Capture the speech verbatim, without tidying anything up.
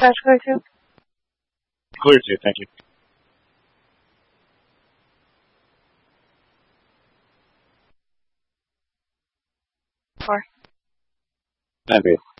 Dash clear two. Clear two, thank you. Four. Nine base.